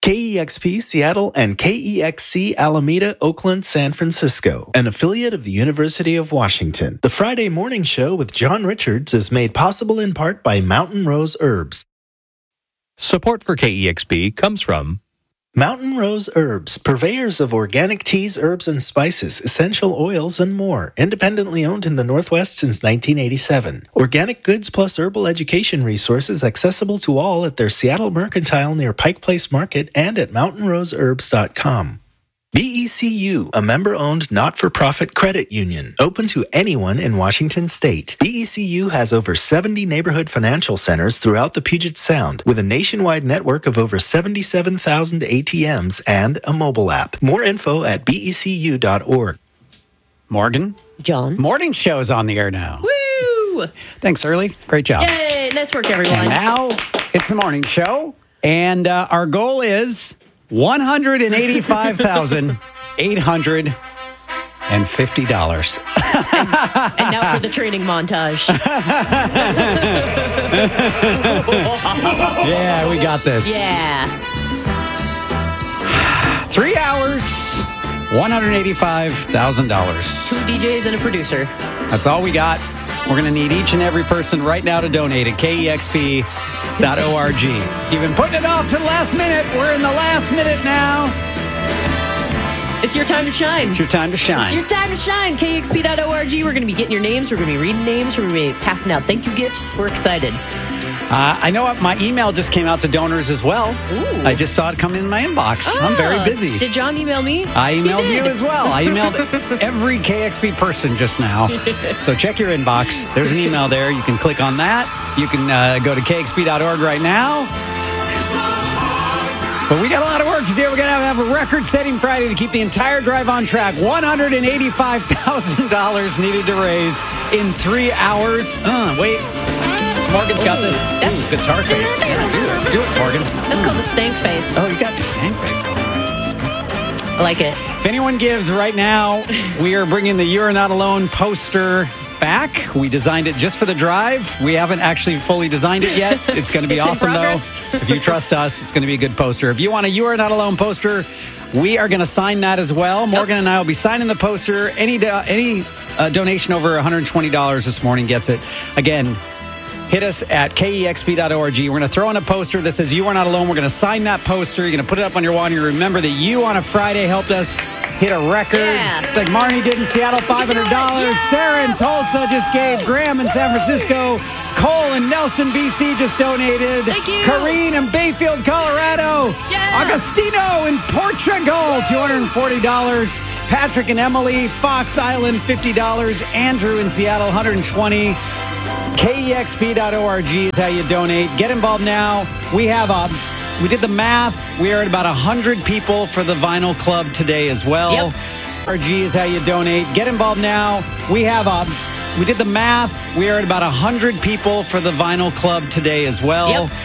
KEXP Seattle and KEXC Alameda, Oakland, San Francisco, an affiliate of the University of Washington. The Friday morning show with John Richards is made possible in part by Mountain Rose Herbs. Support for KEXP comes from Mountain Rose Herbs, purveyors of organic teas, herbs, and spices, essential oils, and more. Independently owned in the Northwest since 1987. Organic goods plus herbal education resources accessible to all at their Seattle Mercantile near Pike Place Market and at mountainroseherbs.com. BECU, a member-owned not-for-profit credit union, open to anyone in Washington State. BECU has over 70 neighborhood financial centers throughout the Puget Sound, with a nationwide network of over 77,000 ATMs and a mobile app. More info at becu.org. Morgan? John? Morning show's on the air now. Woo! Thanks, Early. Great job. Yay! Nice work, everyone. And now it's the morning show, and our goal is $185,850. And now for the training montage. Yeah, we got this. Yeah. 3 hours, $185,000. 2 DJs and a producer. That's all we got. We're going to need each and every person right now to donate at KEXP.org. You've been putting it off to the last minute. We're in the last minute now. It's your time to shine. It's your time to shine. It's your time to shine. KEXP.org. We're going to be getting your names. We're going to be reading names. We're going to be passing out thank you gifts. We're excited. I know my email just came out to donors as well. Ooh. I just saw it come in my inbox. I'm very busy. Did John email me? I emailed you as well. I emailed every KXP person just now. So check your inbox. There's an email there. You can click on that. You can go to KXP.org right now. But we got a lot of work to do. We're going to have a record-setting Friday to keep the entire drive on track. $185,000 needed to raise in 3 hours. Wait. Morgan's got this. That's guitar face. Yeah, do it, Morgan. That's called the stank face. Oh, you got your stank face. I like it. If anyone gives right now, we are bringing the You're Not Alone poster back. We designed it just for the drive. We haven't actually fully designed it yet. It's going to be awesome, though. If you trust us, it's going to be a good poster. If you want a You Are Not Alone poster, we are going to sign that as well. Morgan and I will be signing the poster. Any donation over $120 this morning gets it. Again, hit us at KEXP.org. We're going to throw in a poster that says You Are Not Alone. We're going to sign that poster. You're going to put it up on your wall. And you remember that you on a Friday helped us hit a record. Yeah. It's like Marnie did in Seattle, $500. Yeah. Sarah in Tulsa just gave. Graham in San Francisco. Cole in Nelson, BC just donated. Thank you. Kareen in Bayfield, Colorado. Yeah. Agostino in Portugal, $240. Patrick and Emily, Fox Island, $50. Andrew in Seattle, $120. KEXP.org is how you donate. Get involved now. We did the math. We are at about 100 people for the Vinyl Club today as well. Yep. RG is how you donate. Get involved now. We did the math. We are at about 100 people for the Vinyl Club today as well. Yep.